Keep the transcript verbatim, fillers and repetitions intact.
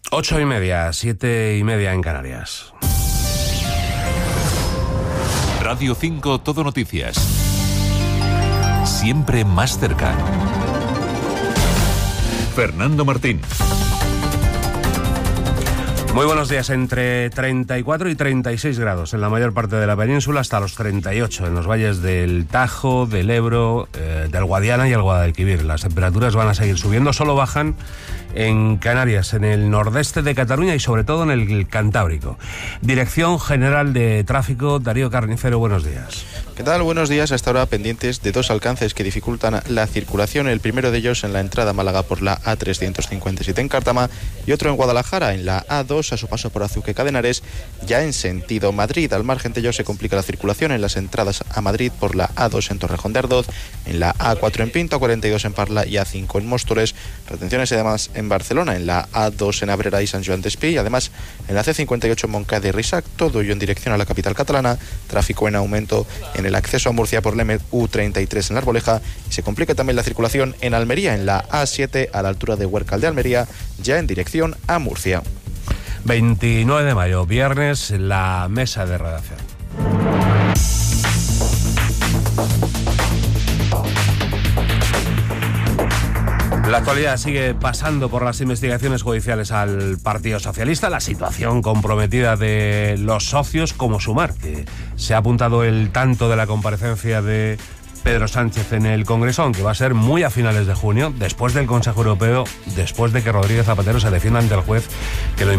Ocho y media, siete y media en Canarias. Radio cinco Todo Noticias. Siempre más cerca. Fernando Martín. Muy buenos días. Entre treinta y cuatro y treinta y seis grados en la mayor parte de la península, hasta los treinta y ocho en los valles del Tajo, del Ebro, eh, del Guadiana y el Guadalquivir. Las temperaturas van a seguir subiendo, solo bajan en Canarias, en el nordeste de Cataluña y sobre todo en el Cantábrico. Dirección General de Tráfico, Darío Carnicero, buenos días. ¿Qué tal? Buenos días. Hasta ahora pendientes de dos alcances que dificultan la circulación. El primero de ellos en la entrada a Málaga por la A trescientos cincuenta y siete en Cártama y otro en Guadalajara en la A dos a su paso por Azuque Cadenares, ya en sentido Madrid. Al margen de ello se complica la circulación en las entradas a Madrid por la A dos en Torrejón de Ardoz, en la A cuatro en Pinto, A cuarenta y dos en Parla y A cinco en Móstoles. Retenciones además en Barcelona, en la A dos en Abrera y Sant Joan d'Espí, y además en la C cincuenta y ocho en Montcada y Risac, todo ello en dirección a la capital catalana. Tráfico en aumento en el acceso a Murcia por Lémez, U treinta y tres en La Arboleja, y se complica también la circulación en Almería, en la A siete a la altura de Huércal de Almería, ya en dirección a Murcia. veintinueve de mayo, viernes, la mesa de redacción. La actualidad sigue pasando por las investigaciones judiciales al Partido Socialista, la situación comprometida de los socios, como Sumar, que se ha apuntado el tanto de la comparecencia de Pedro Sánchez en el Congreso, aunque va a ser muy a finales de junio, después del Consejo Europeo, después de que Rodríguez Zapatero se defienda ante el juez que lo